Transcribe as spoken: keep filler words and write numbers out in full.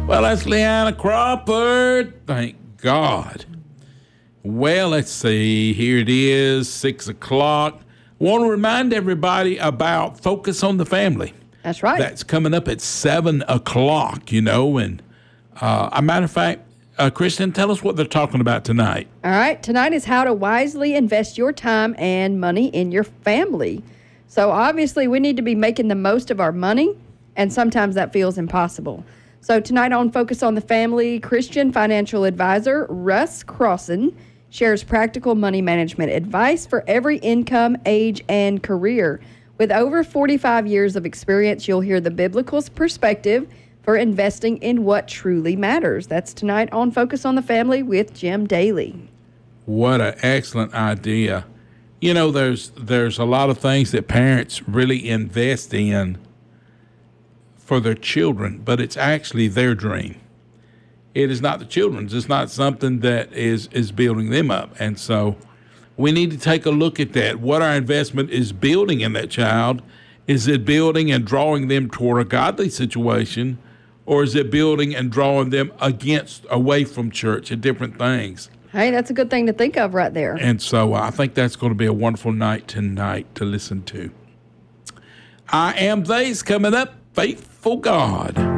Well, that's Leanna Crawford. Thank God. Well, let's see. Here it is, six o'clock. I want to remind everybody about Focus on the Family. That's right. That's coming up at seven o'clock, you know. And uh, a matter of fact, uh, Kristen, tell us what they're talking about tonight. All right. Tonight is how to wisely invest your time and money in your family. So obviously, we need to be making the most of our money, and sometimes that feels impossible. So tonight on Focus on the Family, Christian financial advisor Russ Crossan shares practical money management advice for every income, age, and career. With over forty-five years of experience, you'll hear the biblical perspective for investing in what truly matters. That's tonight on Focus on the Family with Jim Daly. What an excellent idea. You know, there's there's a lot of things that parents really invest in for their children, but it's actually their dream. It is not the children's. It's not something that is, is building them up. And so we need to take a look at that. What our investment is building in that child. Is it building and drawing them toward a godly situation, or is it building and drawing them against, away from church and different things? Hey, that's a good thing to think of right there. And so I think that's going to be a wonderful night tonight to listen to. I Am They's coming up. Faithful God.